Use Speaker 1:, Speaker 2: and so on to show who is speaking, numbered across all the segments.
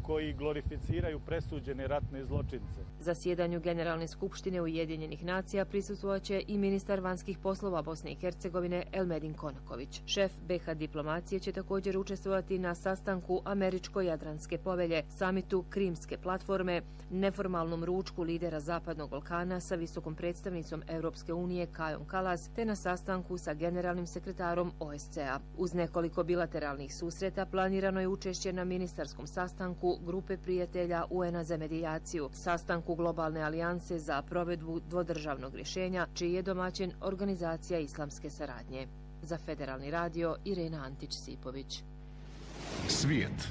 Speaker 1: koji glorificiraju presuđene ratne zločince.
Speaker 2: Zasjedanju Generalne skupštine Ujedinjenih nacija prisustvovaće i ministar vanjskih poslova Bosne i Hercegovine Elmedin Konaković. Šef BiH diplomacije će također učestvovati na sastanku Američko-Jadranske povelje, samitu Krimske platforme, neformalnom ručku lidera Zapadnog Balkana sa visokom predstavnicom Europske unije Kajom Kalas, te na sastanku sa generalnim sekretarom OSCE-a. Uz nekoliko bilateralnih susreta planirano je učešće na ministarskom sastanku Grupe prijatelja UN-a za medijaciju, sastanku Globalne alijanse za provedbu dvodržavnog rješenja, čiji je domaćin Organizacija islamske saradnje. Za Federalni radio Irena Antić-Sipović.
Speaker 3: Svijet.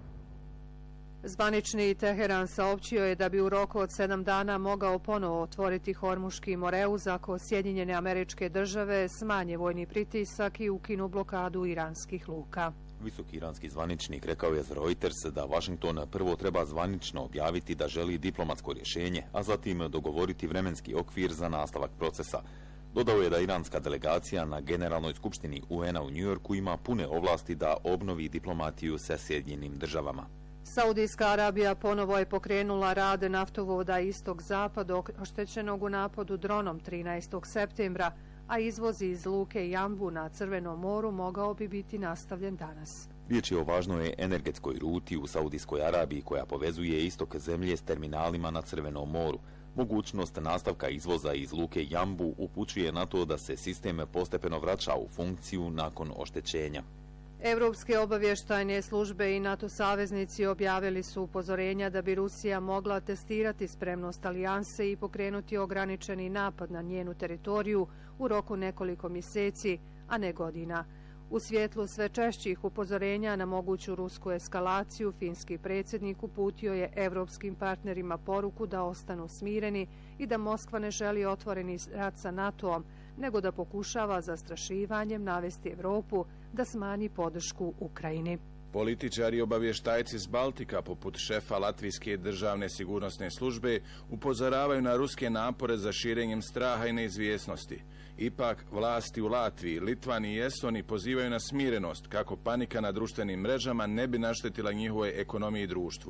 Speaker 4: Zvanični Teheran saopćio je da bi u roku od 7 dana mogao ponovo otvoriti Hormuški moreuz ako Sjedinjene Američke Države smanje vojni pritisak i ukinu blokadu iranskih luka.
Speaker 5: Visoki iranski zvaničnik rekao je za Reuters da Washington prvo treba zvanično objaviti da želi diplomatsko rješenje, a zatim dogovoriti vremenski okvir za nastavak procesa. Dodao je da iranska delegacija na Generalnoj skupštini UN-a u Njujorku ima pune ovlasti da obnovi diplomatiju sa Sjedinjenim Državama.
Speaker 4: Saudijska Arabija ponovo je pokrenula rad naftovoda Istok-Zapad oštećenog u napadu dronom 13. septembra, a izvoz iz luke Jambu na Crvenom moru mogao bi biti nastavljen danas.
Speaker 5: Riječ je o važnoj energetskoj ruti u Saudijskoj Arabiji koja povezuje istok zemlje s terminalima na Crvenom moru. Mogućnost nastavka izvoza iz luke Jambu upućuje na to da se sistem postepeno vraća u funkciju nakon oštećenja.
Speaker 4: Evropske obavještajne službe i NATO saveznici objavili su upozorenja da bi Rusija mogla testirati spremnost alijanse i pokrenuti ograničeni napad na njenu teritoriju u roku nekoliko mjeseci, a ne godina. U svjetlu sve češćih upozorenja na moguću rusku eskalaciju, finski predsjednik uputio je evropskim partnerima poruku da ostanu smireni i da Moskva ne želi otvoreni rat sa NATO-om, nego da pokušava zastrašivanjem navesti Evropu da smanji podršku Ukrajini.
Speaker 3: Političari i obavještajci s Baltika, poput šefa Latvijske državne sigurnosne službe, upozoravaju na ruske napore za širenjem straha i neizvjesnosti. Ipak, vlasti u Latviji, Litvani i Estoniji pozivaju na smirenost kako panika na društvenim mrežama ne bi naštetila njihovoj ekonomiji i društvu.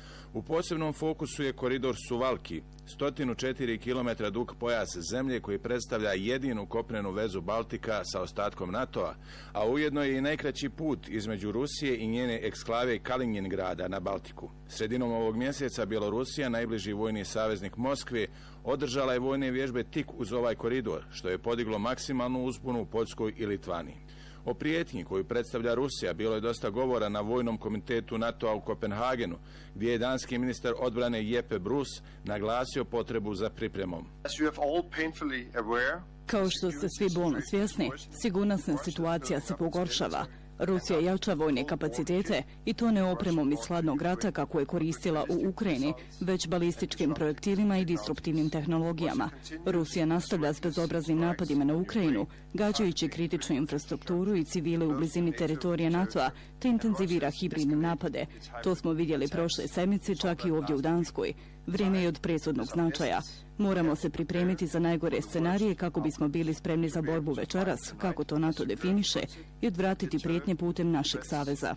Speaker 3: U posebnom fokusu je koridor Suvalki, 104 km dug pojas zemlje koji predstavlja jedinu kopnenu vezu Baltika sa ostatkom NATO-a, a ujedno je i najkraći put između Rusije i njene eksklave Kaliningrada na Baltiku. Sredinom ovog mjeseca Bjelorusija, najbliži vojni saveznik Moskve, održala je vojne vježbe tik uz ovaj koridor, što je podiglo maksimalnu uzbunu u Poljskoj i Litvaniji. O prijetnji koju predstavlja Rusija bilo je dosta govora na Vojnom komitetu NATO-a u Kopenhagenu, gdje je danski ministar odbrane Jeppe Bruus naglasio potrebu za pripremom.
Speaker 6: Kao što ste svi bolno svjesni, sigurnosna situacija se pogoršava. Rusija jača vojne kapacitete i to ne opremom iz hladnog rata kako je koristila u Ukrajini, već balističkim projektilima i disruptivnim tehnologijama. Rusija nastavlja s bezobraznim napadima na Ukrajinu, gađajući kritičnu infrastrukturu i civile u blizini teritorija NATO-a, te intenzivira hibridne napade. To smo vidjeli prošle sedmice, čak i ovdje u Danskoj. Vrijeme je od presudnog značaja. Moramo se pripremiti za najgore scenarije kako bismo bili spremni za borbu večeras, kako to NATO definiše, i odvratiti prijetnje putem našeg saveza.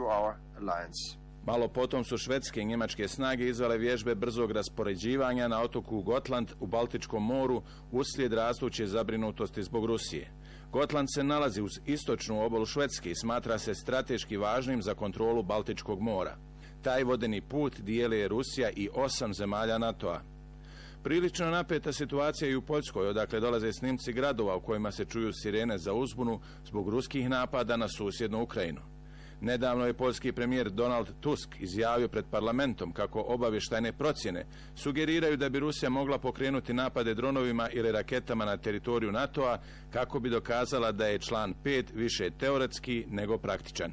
Speaker 3: Malo potom su švedske i njemačke snage izvele vježbe brzog raspoređivanja na otoku Gotland u Baltičkom moru uslijed rastuće zabrinutosti zbog Rusije. Gotland se nalazi uz istočnu obalu Švedske i smatra se strateški važnim za kontrolu Baltičkog mora. Taj vodeni put dijeli Rusija i 8 zemalja NATO-a. Prilično napeta situacija i u Poljskoj, odakle dolaze snimci gradova u kojima se čuju sirene za uzbunu zbog ruskih napada na susjednu Ukrajinu. Nedavno je poljski premijer Donald Tusk izjavio pred parlamentom kako obavještajne procjene sugeriraju da bi Rusija mogla pokrenuti napade dronovima ili raketama na teritoriju NATO-a kako bi dokazala da je član 5 više teoretski nego praktičan.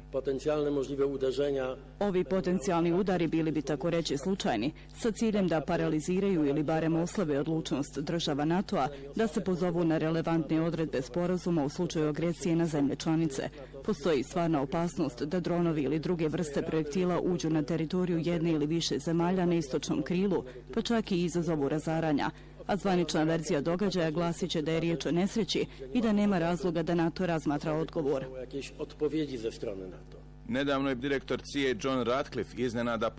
Speaker 6: Ovi potencijalni udari bili bi tako reći slučajni, sa ciljem da paraliziraju ili barem oslabe odlučnost država NATO-a da se pozovu na relevantne odredbe sporazuma u slučaju agresije na zemlje članice. Postoji stvarna opasnost da dronovi ili druge vrste projektila uđu na teritoriju jedne ili više zemalja na istočnom krilu, pa čak i izazovu razaranja. A zvanična verzija događaja glasit će da je riječ o nesreći i da nema razloga da NATO razmatra odgovor.
Speaker 3: Nedavno je direktor CIA John Ratcliffe iznenada